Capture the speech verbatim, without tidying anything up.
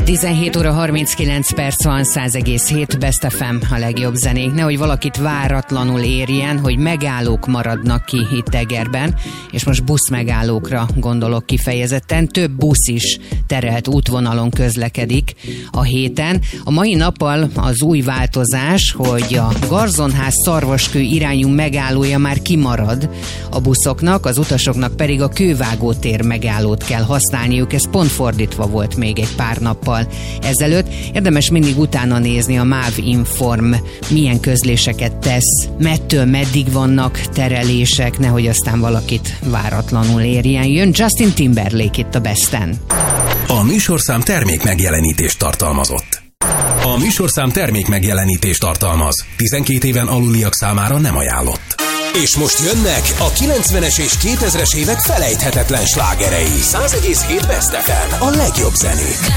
tizenhét óra harminckilenc perc van, száz egész hét Best ef em, a legjobb zenék. Nehogy valakit váratlanul érjen, hogy megállók maradnak ki itt Egerben, és most buszmegállókra gondolok kifejezetten. Több busz is terelt útvonalon közlekedik a héten. A mai nappal az új változás, hogy a Garzonház Szarvaskő irányú megállója már kimarad a buszoknak, az utasoknak pedig a Kővágótér megállót kell használniuk. Ez pont fordítva volt még egy pár nappal ezelőtt. Érdemes mindig utána nézni, a MÁV Inform milyen közléseket tesz, mettől meddig vannak terelések, nehogy aztán valakit váratlanul érjen. Jön Justin Timberlake itt a Besten. A műsorszám termék megjelenítést tartalmazott. A műsorszám termék megjelenítést tartalmaz. tizenkét éven aluliak számára nem ajánlott. És most jönnek a kilencvenes és kétezres évek felejthetetlen slágerei. száz egész hét Best ef em, a legjobb zenék.